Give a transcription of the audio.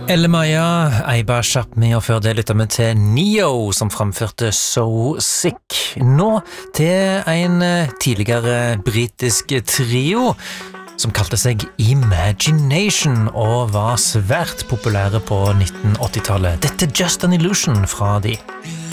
Elle Maya, Aiba Chapmi og før det lyttet vi til Neo som framførte So Sick. Nå til en tidligere britisk trio som kalte seg Imagination og var svært populære på 1980-tallet. Dette er Just an Illusion fra de.